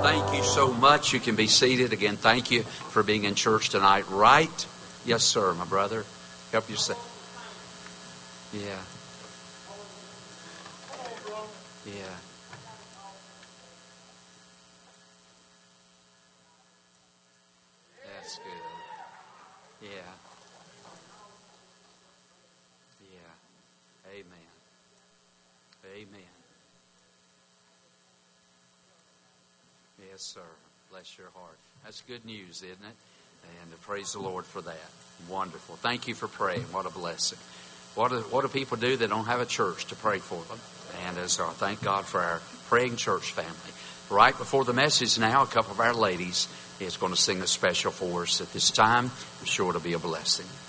Thank you so much. You can be seated. Again, thank you for being in church tonight. Right? Yes, sir, my brother. Help yourself. Yeah. Yeah. That's good. Yeah. Yeah. Amen. Amen. Yes, sir. Bless your heart. That's good news, isn't it? And praise the Lord for that. Wonderful. Thank you for praying. What a blessing. What do people do that don't have a church to pray for them? And as thank God for our praying church family. Right before the message now, a couple of our ladies is going to sing a special for us at this time. I'm sure it'll be a blessing.